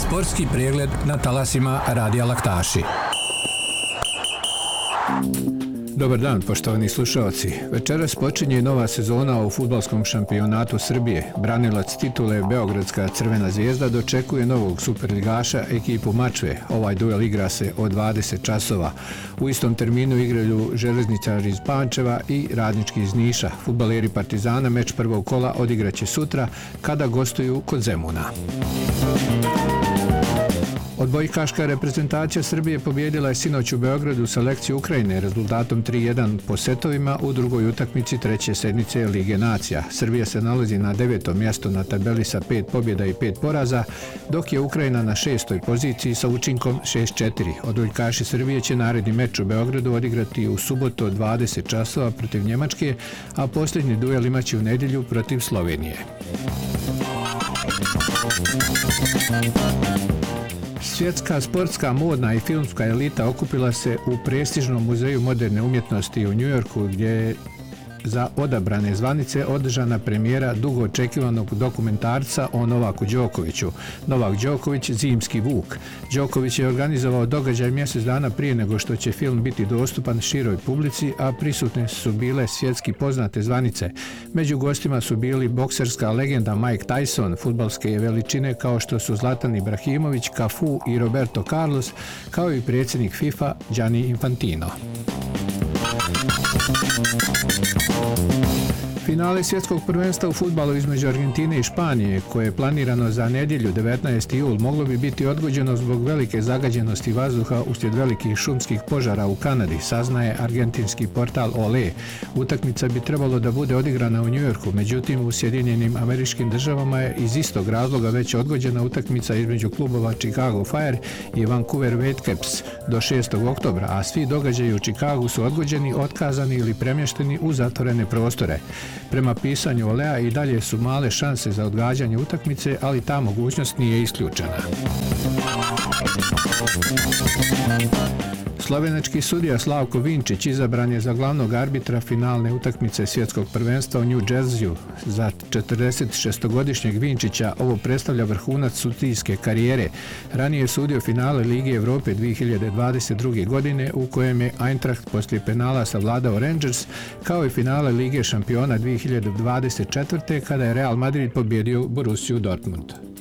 Sportski pregled na talasima Radija Laktaši. Dobar dan, poštovani slušalci. Večeras počinje nova sezona u fudbalskom šampionatu Srbije. Branilac titule Beogradska Crvena zvijezda dočekuje novog superligaša ekipu Mačve. Ovaj duel igra se od 20 časova. U istom terminu igraju Železničari iz Pančeva i Radnički iz Niša. Fudbaleri Partizana meč prvog kola odigraće sutra kada gostuju kod Zemuna. Odbojkaška reprezentacija Srbije pobijedila je sinoć u Beogradu selekciju Ukrajine rezultatom 3:1 po setovima u drugoj utakmici treće sedmice Lige nacija. Srbija se nalazi na 9. mjestu na tabeli sa 5 pobjeda i 5 poraza, dok je Ukrajina na 6. poziciji sa učinkom 6:4. Odbojkaši Srbije će naredni meč u Beogradu odigrati u subotu od 20 časova protiv Njemačke, a posljednji duel imaće u nedjelju protiv Slovenije. Svjetska sportska, modna i filmska elita okupila se u prestižnom muzeju moderne umjetnosti u Njujorku, gdje je za odabrane zvanice održana premijera dugo očekivanog dokumentarca o Novaku Đokoviću. Novak Đoković, zimski vuk. Đoković je organizovao događaj mjesec dana prije nego što će film biti dostupan široj publici, a prisutne su bile svjetski poznate zvanice. Među gostima su bili bokserska legenda Mike Tyson, fudbalske veličine kao što su Zlatan Ibrahimović, Cafu i Roberto Carlos, kao i predsjednik FIFA Gianni Infantino. Finale svjetskog prvenstva u fudbalu između Argentine i Španije, koje je planirano za nedjelju 19. jul, moglo bi biti odgođeno zbog velike zagađenosti vazduha uslijed velikih šumskih požara u Kanadi, saznaje argentinski portal Olé. Utakmica bi trebalo da bude odigrana u Njujorku, međutim u Sjedinjenim Američkim Državama je iz istog razloga već odgođena utakmica između klubova Chicago Fire i Vancouver Whitecaps do 6. oktobra, a svi događaji u Chicagu su odgođeni, otkazani ili premješteni u zatvorene prostore. Prema pisanju Olea i dalje su male šanse za odgađanje utakmice, ali ta mogućnost nije isključena. Slovenački sudija Slavko Vinčić izabran je za glavnog arbitra finalne utakmice svjetskog prvenstva u New Jerseyu. Za 46-godišnjeg Vinčića ovo predstavlja vrhunac sudijske karijere. Ranije je sudio finale Lige Europe 2022. godine u kojem je Eintracht poslije penala savladao Rangers, kao i finale Lige šampiona 2024. kada je Real Madrid pobjedio Borussiju Dortmund.